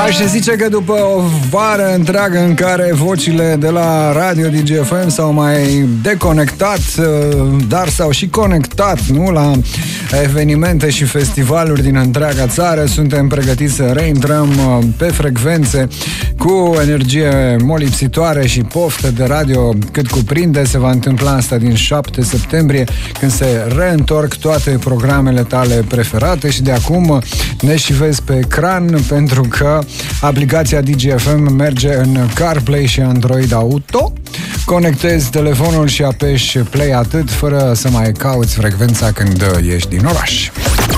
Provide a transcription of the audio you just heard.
Aș zice că după o vară întreagă în care vocile de la Radio DGFM s-au mai deconectat, dar s-au și conectat, nu? La evenimente și festivaluri din întreaga țară, suntem pregătiți să reintrăm pe frecvențe cu energie molipsitoare și poftă de radio cât cuprinde. Se va întâmpla asta din 7 septembrie, când se reîntorc toate programele tale preferate și de acum ne și vezi pe ecran, pentru că aplicația DGFM merge în CarPlay și Android Auto. Conectezi telefonul și apeși play atât, fără să mai cauți frecvența când ești din oraș.